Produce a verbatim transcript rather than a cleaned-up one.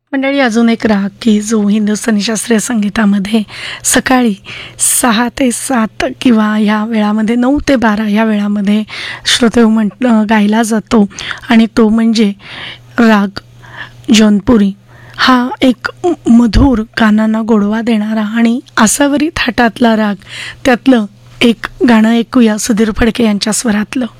मंडळी, अजून एक राग की जो हिंदुस्थानी शास्त्रीय संगीतामध्ये सकाळी सहा ते सात किंवा ह्या वेळामध्ये नऊ ते बारा ह्या वेळामध्ये श्रोते म्हण गायला जातो आणि तो म्हणजे राग जौनपुरी. हा एक मधुर, कानांना गोडवा देणारा आणि आसावरी थाटातला राग. त्यातलं एक गाणं ऐकूया सुधीर फडके यांच्या स्वरातलं.